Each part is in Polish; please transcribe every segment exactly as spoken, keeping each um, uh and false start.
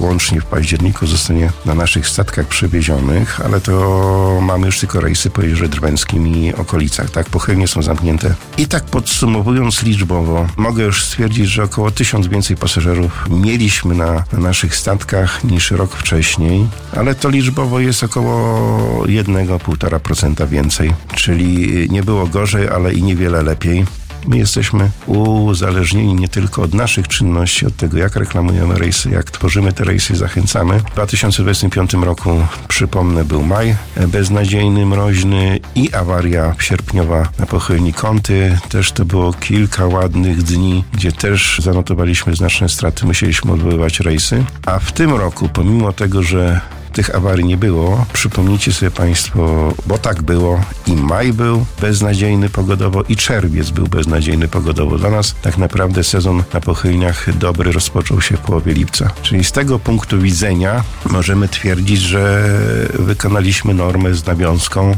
łącznie w październiku zostanie na naszych statkach przewiezionych, ale to mamy już tylko rejsy po Jeziorze Drwęskim i okolicach, tak? Pochylnie są zamknięte. I tak podsumowując liczbowo, mogę już stwierdzić, że około tysiąc więcej pasażerów mieliśmy na, na naszych statkach niż rok wcześniej, ale to liczbowo jest około jeden do półtora procent więcej, czyli nie było gorzej, ale i niewiele lepiej. My jesteśmy uzależnieni nie tylko od naszych czynności, od tego, jak reklamujemy rejsy, jak tworzymy te rejsy, zachęcamy. W dwa tysiące dwudziestym piątym roku, przypomnę, był maj beznadziejny, mroźny i awaria sierpniowa na Pochylni Kąty. Też to było kilka ładnych dni, gdzie też zanotowaliśmy znaczne straty, musieliśmy odwoływać rejsy. A w tym roku, pomimo tego, że tych awarii nie było, przypomnijcie sobie Państwo, bo tak było, i maj był beznadziejny pogodowo, i czerwiec był beznadziejny pogodowo. Dla nas tak naprawdę sezon na Pochylniach dobry rozpoczął się w połowie lipca. Czyli z tego punktu widzenia możemy twierdzić, że wykonaliśmy normę z nawiązką.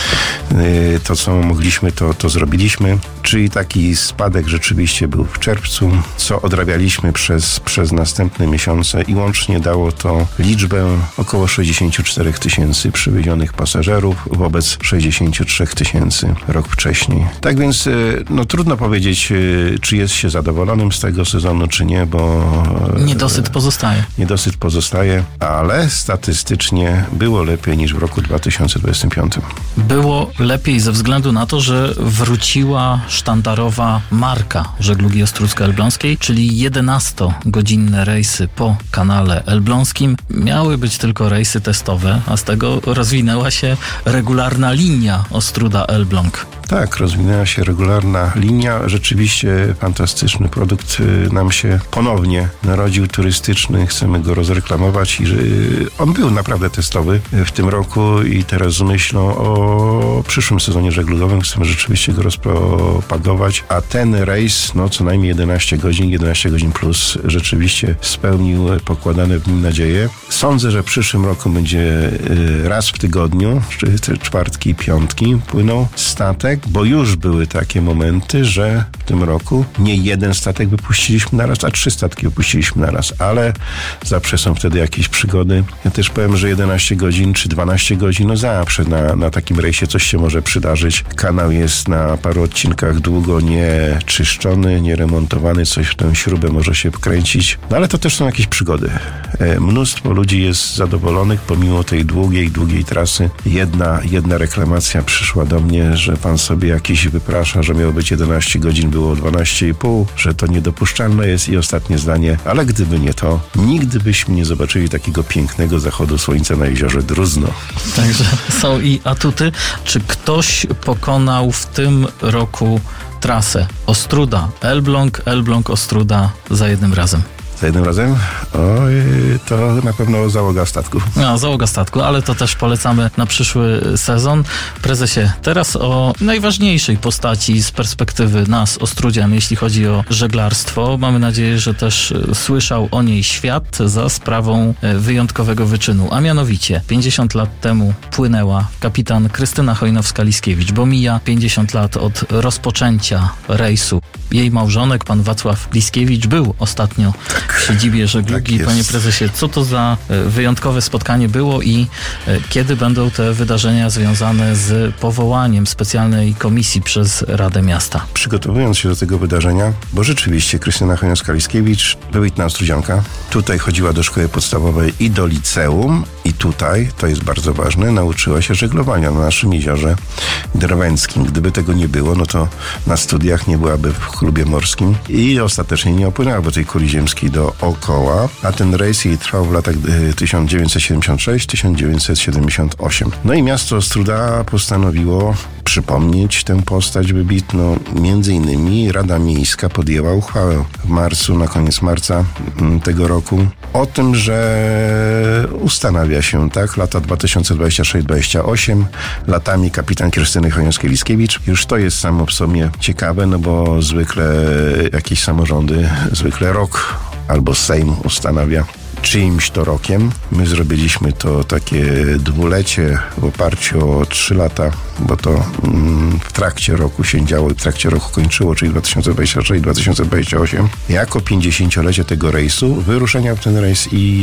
To, co mogliśmy, to, to zrobiliśmy. Czyli taki spadek rzeczywiście był w czerwcu, co odrabialiśmy przez, przez następne miesiące i łącznie dało to liczbę około sześćdziesiąt cztery tysięcy przywiezionych pasażerów wobec sześćdziesiąt trzy tysięcy rok wcześniej. Tak więc no, trudno powiedzieć, czy jest się zadowolonym z tego sezonu, czy nie, bo niedosyt pozostaje. Niedosyt pozostaje, ale statystycznie było lepiej niż w roku dwa tysiące dwudziestym piątym. Było lepiej ze względu na to, że wróciła sztandarowa marka żeglugi Ostródzko-Elbląskiej, czyli jedenastogodzinne rejsy po kanale elbląskim. Miały być tylko rejsy testowe, a z tego rozwinęła się regularna linia Ostróda-Elbląg. Tak, rozwinęła się regularna linia. Rzeczywiście fantastyczny produkt nam się ponownie narodził, turystyczny. Chcemy go rozreklamować i że on był naprawdę testowy w tym roku i teraz z myślą o przyszłym sezonie żeglugowym chcemy rzeczywiście go rozpropagować, a ten rejs, no co najmniej jedenaście godzin, jedenaście godzin plus rzeczywiście spełnił pokładane w nim nadzieje. Sądzę, że w przyszłym roku będzie raz w tygodniu, czyli czwartki i piątki płynął statek, bo już były takie momenty, że w tym roku nie jeden statek wypuściliśmy naraz, a trzy statki wypuściliśmy naraz, ale zawsze są wtedy jakieś przygody. Ja też powiem, że jedenaście godzin czy dwanaście godzin, no zawsze na, na takim rejsie coś się może przydarzyć. Kanał jest na paru odcinkach długo nie czyszczony, nie remontowany, coś w tę śrubę może się wkręcić, no ale to też są jakieś przygody. E, mnóstwo ludzi jest zadowolonych pomimo tej długiej, długiej trasy. Jedna, jedna reklamacja przyszła do mnie, że pan sobie jakiś wyprasza, że miało być jedenaście godzin, było dwanaście i pół, że to niedopuszczalne jest i ostatnie zdanie, ale gdyby nie to, nigdy byśmy nie zobaczyli takiego pięknego zachodu słońca na jeziorze Druzno. Także są i atuty. Czy ktoś pokonał w tym roku trasę Ostróda, Elbląg, Elbląg, Ostróda za jednym razem? Za jednym razem? Oj, to na pewno załoga statku. No, załoga statku, ale to też polecamy na przyszły sezon. Prezesie, teraz o najważniejszej postaci z perspektywy nas, Ostródzian, jeśli chodzi o żeglarstwo. Mamy nadzieję, że też słyszał o niej świat za sprawą wyjątkowego wyczynu. A mianowicie pięćdziesiąt lat temu płynęła kapitan Krystyna Chojnowska-Liskiewicz, bo mija pięćdziesiąt lat od rozpoczęcia rejsu. Jej małżonek, pan Wacław Liskiewicz, był ostatnio w siedzibie żeglugi. Tak, panie prezesie, co to za wyjątkowe spotkanie było i kiedy będą te wydarzenia związane z powołaniem specjalnej komisji przez Radę Miasta? Przygotowując się do tego wydarzenia, bo rzeczywiście Krystyna Chojnowska-Liskiewicz, wybitna Ostródzianka, tutaj chodziła do szkoły podstawowej i do liceum i tutaj, to jest bardzo ważne, nauczyła się żeglowania na naszym jeziorze Drwęskim. Gdyby tego nie było, no to na studiach nie byłaby w klubie morskim i ostatecznie nie opłynęłaby tej kuli ziemskiej dookoła, a ten rejs jej trwał w latach tysiąc dziewięćset siedemdziesiąt sześć do tysiąc dziewięćset siedemdziesiąt osiem. No i miasto Ostróda postanowiło przypomnieć tę postać wybitną. Między innymi Rada Miejska podjęła uchwałę w marcu, na koniec marca tego roku o tym, że ustanawia się, tak, lata dwa tysiące dwudziesty szósty do dwudziestego ósmego latami kapitan Krystyny Chojnowskiej-Liskiewicz. Już to jest samo w sobie ciekawe, no bo zwykle jakieś samorządy, zwykle rok albo Sejm ustanawia czyimś to rokiem. My zrobiliśmy to takie dwulecie w oparciu o trzy lata, bo to mm, w trakcie roku się działo i w trakcie roku kończyło, czyli dwa tysiące dwudziesty trzeci do dwa tysiące dwudziestego ósmego. Jako pięćdziesięciolecie tego rejsu, wyruszenia w ten rejs i